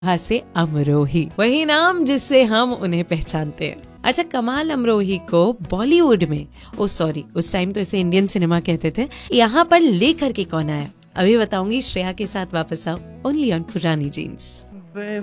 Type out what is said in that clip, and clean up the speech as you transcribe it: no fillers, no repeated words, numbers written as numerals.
वहाँ से अमरोही, वही नाम जिससे हम उन्हें पहचानते हैं। अच्छा, कमाल अमरोही को बॉलीवुड में, उस टाइम तो इसे इंडियन सिनेमा कहते थे, यहाँ पर लेकर के कौन आया, अभी बताऊंगी। श्रेया के साथ वापस आओ, ओनली ऑन पुरानी जीन्स।